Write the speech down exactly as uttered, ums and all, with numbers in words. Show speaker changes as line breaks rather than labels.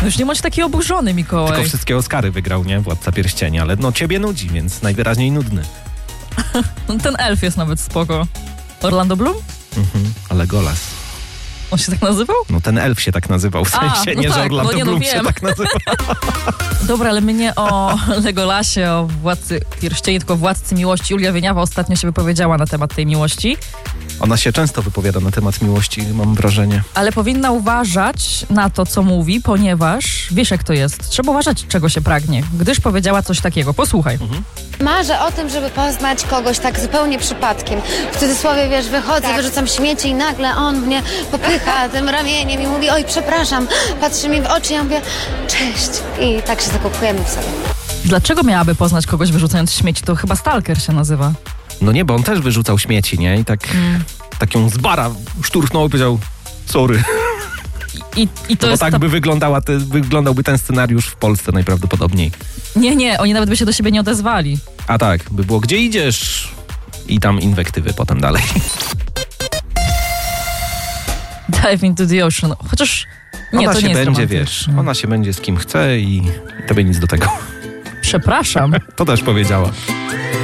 No już nie bądź taki oburzony, Mikołaj.
Tylko wszystkie Oscary wygrał, nie? Władca Pierścieni, ale no ciebie nudzi, więc najwyraźniej nudny.
No, ten elf jest nawet spoko. Orlando Bloom?
Mhm, ale Golas.
On się tak nazywał?
No ten elf się tak nazywał, w sensie
A, no
nie,
tak,
że Orlando
no nie, no
Bloom się
wiem.
tak nazywał.
Dobra, ale my nie o Legolasie, o Władcy Pierścieni, tylko o Władcy Miłości. Julia Wieniawa ostatnio się wypowiedziała na temat tej miłości.
Ona się często wypowiada na temat miłości, mam wrażenie.
Ale powinna uważać na to, co mówi, ponieważ wiesz, jak to jest. Trzeba uważać, czego się pragnie, gdyż powiedziała coś takiego. Posłuchaj.
Mhm.
Marzę o tym, żeby poznać kogoś tak zupełnie przypadkiem. W cudzysłowie, wiesz, wychodzę,
Tak.
wyrzucam śmieci i nagle on mnie popycha tym ramieniem i mówi: oj, przepraszam, patrzy mi w oczy i ja mówię: cześć. I tak się zakochujemy w sobie.
Dlaczego miałaby poznać kogoś wyrzucając śmieci? To chyba stalker się nazywa.
No nie, bo on też wyrzucał śmieci, nie? I tak,
Mm.
tak ją z bara szturchnął i powiedział sorry.
I, i to
No bo
jest
tak
ta...
by wyglądała te, wyglądałby ten scenariusz w Polsce najprawdopodobniej.
Nie, nie, oni nawet by się do siebie nie odezwali.
A tak, by było gdzie idziesz i tam inwektywy potem dalej.
Dive into the ocean. Chociaż nie,
Ona
to
się
nie jest
będzie,
romantyczne.
wiesz, ona się będzie z kim chce i tobie nic do tego.
Przepraszam.
To też powiedziała.